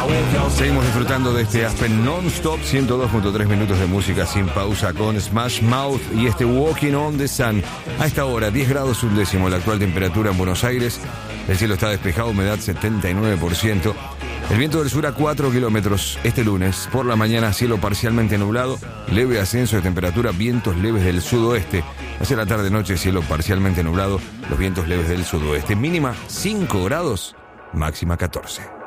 Seguimos disfrutando de este Aspen non-stop, 102.3 minutos de música sin pausa con Smash Mouth y este Walking on the Sun. A esta hora, 10 grados 1 la actual temperatura en Buenos Aires. El cielo está despejado, humedad 79%. El viento del sur a 4 kilómetros. Este lunes, por la mañana, cielo parcialmente nublado, leve ascenso de temperatura, vientos leves del sudoeste. Hacia la tarde-noche, cielo parcialmente nublado, los vientos leves del sudoeste. Mínima 5 grados, máxima 14.